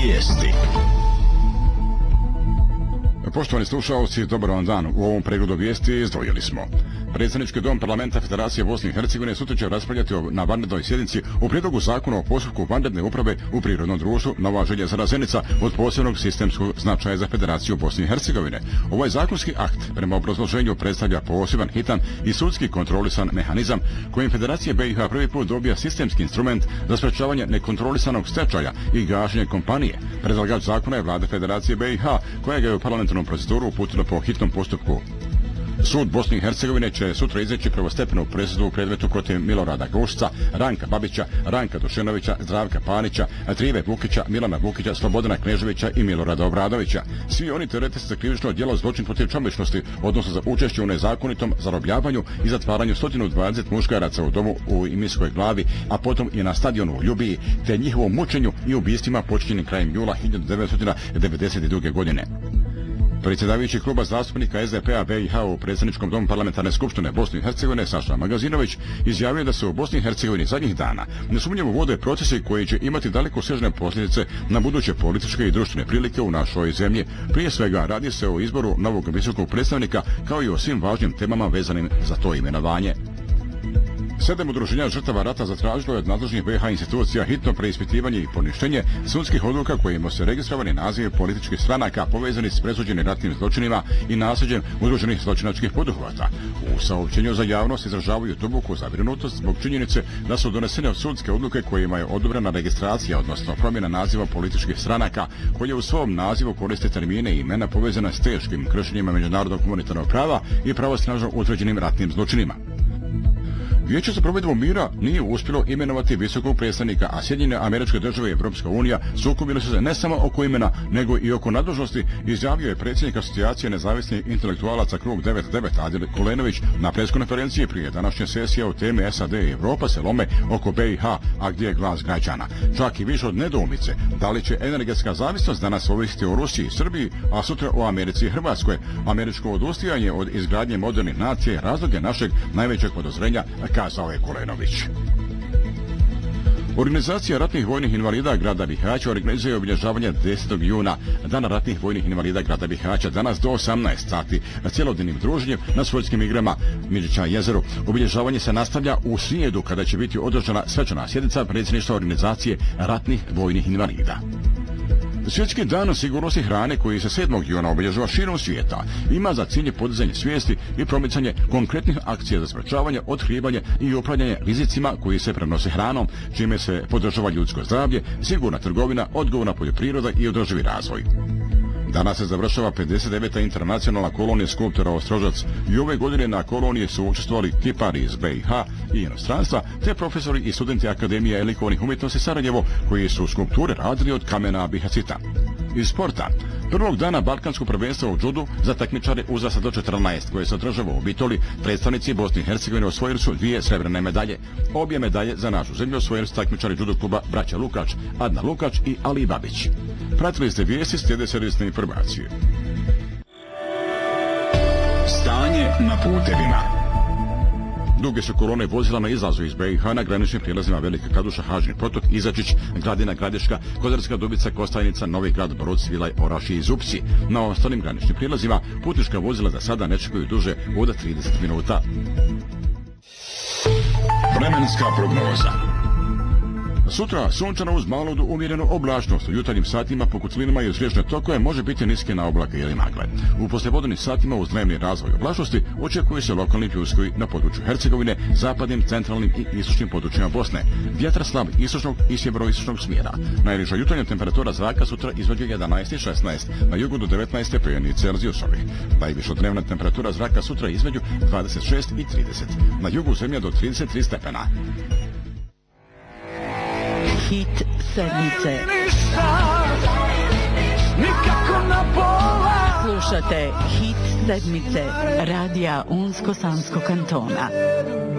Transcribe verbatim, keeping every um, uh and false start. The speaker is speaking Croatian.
Vijesti. Poštovani slušalci, dobar vam dan. U ovom pregledu vijesti izdvojili smo. Predsjednički dom Parlamenta Federacije Bosne i Hercegovine sutra će raspravljati na vanrednoj sjednici o prijedlogu zakona o postupku vanredne uprave u prirodnom društvu Nova Željezara Zenica od posebnog sistemskog značaja za Federaciju Bosne i Hercegovine. Ovaj zakonski akt prema obrazloženju predstavlja poseban, hitan i sudski kontrolisan mehanizam kojim Federacija B i H prvi put dobija sistemski instrument za sprečavanje nekontrolisanog stečaja i gašenje kompanije. Predlagač zakona je vlada Federacije B i H koja ga je u parlamentarnom proceduru uputila po hitnom postupku. Sud Bosne i Hercegovine će sutra izreći prvostepenu presudu u predmetu protiv Milorada Gošca, Ranka Babića, Ranka Dušenovića, Zdravka Panića, Trive Vukića, Milana Vukića, Slobodana Kneževića i Milorada Obradovića. Svi oni terete se za krivično djelo zločin protiv čovječnosti, odnosno za učešće u nezakonitom zarobljavanju i zatvaranju sto dvadeset muškaraca u domu u Imijskoj Glavi, a potom i na stadionu u Ljubiji, te njihovom mučenju i ubistvima počinjenim krajem jula hiljadu devetsto devedeset druge. godine. Predsjedavajući kluba zastupnika S D P-a B i H u predsjedničkom domu parlamentarne skupštine Bosne i Hercegovine Saša Magazinović izjavio da se u Bosni i Hercegovini zadnjih dana nesumnjivo vode procesi koji će imati dalekosežne posljedice na buduće političke i društvene prilike u našoj zemlji. Prije svega radi se o izboru novog visokog predstavnika kao i o svim važnim temama vezanim za to imenovanje. Sedam udruženja žrtava rata zatražilo je od nadležnih B i H institucija hitno preispitivanje i poništenje sudskih odluka kojima se registrovani nazivi političkih stranaka povezani s presuđenim ratnim zločinima i nasljeđem udruženih zločinačkih poduhvata. U saopćenju za javnost izražavaju duboku zabrinutost zbog činjenice da su donesene sudske odluke kojima je odobrena registracija, odnosno promjena naziva političkih stranaka koje u svom nazivu koriste termine i imena povezana s teškim kršenjima međunarodnog humanitarnog prava i pravosnažno utvrđenim ratnim zločinima. Vijeće za provedbu mira nije uspjelo imenovati visokog predstavnika, a Sjedinjene Američke Države i Europska unija sukobile su se ne samo oko imena, nego i oko nadležnosti, izjavio je predsjednik Asocijacije nezavisnih intelektualaca Krug devedeset devet Adil Kulenović na preskonferenciji prije današnje sesije o temi S A D i Evropa se lome oko B i H, a gdje je glas građana. Čak i više od nedoumice, da li će energetska zavisnost danas ovisiti o Rusiji i Srbiji, a sutra o Americi i Hrvatskoj. Američko odustajanje od izgradnje modernih nacije razlog je našeg najvećeg podozrenja, kazao je Kulenović. Organizacija ratnih vojnih invalida grada Bihaća organizuje obilježavanje desetog juna, Dana ratnih vojnih invalida grada Bihaća, danas do osamnaest sati, cjelodnevnim druženjem na sportskim igrama Midžića jezeru. Obilježavanje se nastavlja u srijedu kada će biti održana svečana sjednica predsjedništva organizacije ratnih vojnih invalida. Svjetski dan sigurnosti hrane koji se sedmog juna obilježava širom svijeta ima za cilj podizanje svijesti i promicanje konkretnih akcija za sprečavanje, otkrivanje i upravljanje rizicima koji se prenose hranom, čime se podržava ljudsko zdravlje, sigurna trgovina, odgovorna poljoprivreda i održivi razvoj. Danas se završava pedeset deveta internacionalna kolonija skulptora Ostrožac i ove godine na koloniji su učestvovali kipari iz B i H i inostranstva, te profesori i studenti Akademije likovnih umjetnosti Sarajevo koji su skulpture radili od kamena bihacita. Iz sporta, prvog dana balkanskog prvenstva u džudu za takmičare uzrasta do četrnaest koje se održava u Bitoli, predstavnici Bosne i Hercegovine osvojili su dvije srebrne medalje. Obje medalje za našu zemlju osvojili su takmičari džudo kluba Braća Lukač, Adna Lukač i Ali Babić. Pratili ste vijesti, slijede servisne informacije. Stanje na putevima. Duge su kolone vozila na izlazu iz B i H na graničnim prijelazima Velika Kladuša, Hažni Potok, Izačić, Gradina, Gradiška, Kozarska Dubica, Kostajnica, Novi Grad, Brod, Svilaj, Orašje i Zupci. Na ostalim graničnim prijelazima putnička vozila za sada ne čekaju duže od trideset minuta. Vremenska prognoza. Sutra sunčano uz malu do umjerenu oblačnost. U jutarnjim satima po kutlinama i uz riječne tokove može biti niske na oblake ili magle. U poslijepodnevnim satima uz dnevni razvoj oblačnosti očekuje se lokalni pljuskovi na području Hercegovine, zapadnim, centralnim i istočnim područjima Bosne. Vjetar slab istočnog i sjeveroistočnog smjera. Najniža jutarnja temperatura zraka sutra između jedanaest i šesnaest, na jugu do devetnaest stepeni Celzijusovih. Najviša dnevna temperatura zraka sutra između dvadeset šest i trideset, na jugu zemlja do trideset tri stepena. Hit sedmice. Slušate Hit sedmice Radija Unsko-Sanskog kantona.